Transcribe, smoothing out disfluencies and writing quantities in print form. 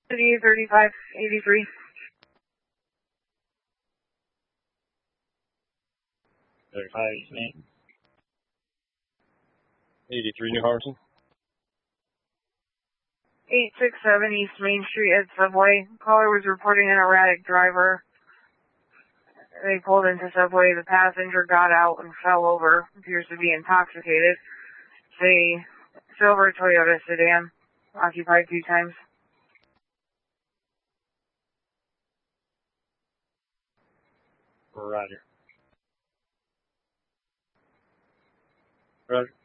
City 3583. 83 New Harrison. 867 East Main Street at Subway. Caller was reporting an erratic driver. They pulled into Subway. The passenger got out and fell over. Appears to be intoxicated. A silver Toyota sedan. Occupied 2 times. Roger. Roger.